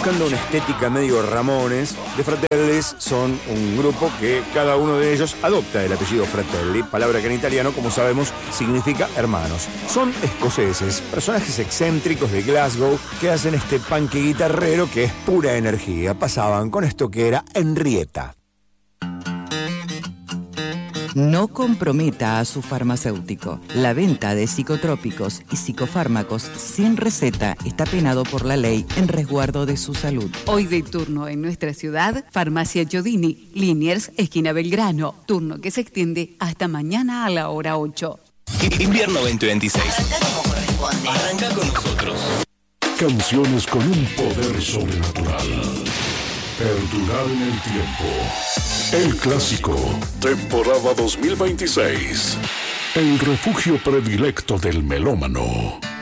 buscando una estética medio Ramones, The Fratellis son un grupo que cada uno de ellos adopta el apellido Fratelli, palabra que en italiano, como sabemos, significa hermanos. Son escoceses, personajes excéntricos de Glasgow que hacen este punk guitarrero que es pura energía. Pasaban con esto que era Henrietta. No comprometa a su farmacéutico. La venta de psicotrópicos y psicofármacos sin receta está penado por la ley en resguardo de su salud. Hoy de turno en nuestra ciudad, Farmacia Giodini, Liniers, esquina Belgrano. Turno que se extiende hasta mañana a la hora 8. Invierno 2026. Arranca con nosotros. Canciones con un poder sobrenatural. Perdurar en el tiempo. El clásico, temporada 2026. El refugio predilecto del melómano.